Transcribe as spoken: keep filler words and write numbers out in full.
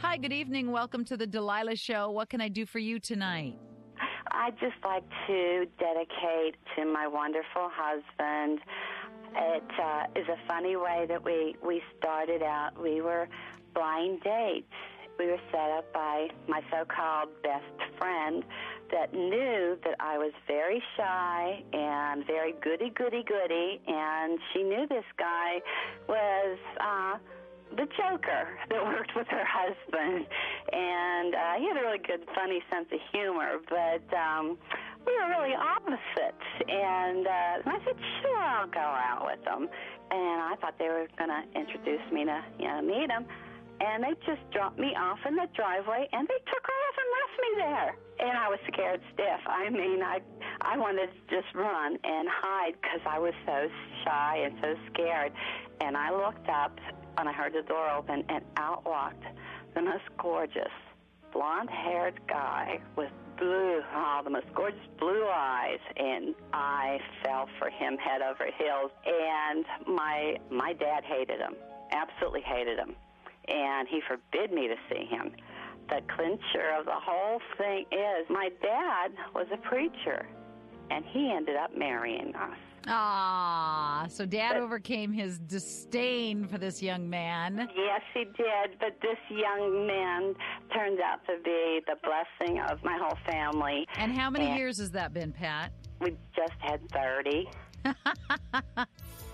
Hi, good evening. Welcome to the Delilah Show. What can I do for you tonight? I'd just like to dedicate to my wonderful husband. It uh, is a funny way that we, we started out. We were blind dates. We were set up by my so-called best friend that knew that I was very shy and very goody-goody-goody, and she knew this guy was uh, the joker that worked with her husband. And uh, he had a really good, funny sense of humor, but um, we were really opposites. And, uh, and I said, sure, I'll go out with them. And I thought they were going to introduce me to, you know, meet him. And they just dropped me off in the driveway, and they took off and left me there. And I was scared stiff. I mean, I I wanted to just run and hide because I was so shy and so scared. And I looked up, and I heard the door open, and out walked the most gorgeous, blonde-haired guy with blue, oh, the most gorgeous blue eyes, and I fell for him head over heels. And my my dad hated him, absolutely hated him. And he forbid me to see him. The clincher of the whole thing is my dad was a preacher, and he ended up marrying us. Ah, so Dad But- overcame his disdain for this young man. Yes, he did, but this young man turned out to be the blessing of my whole family. And how many And years has that been, Pat? We just had thirty.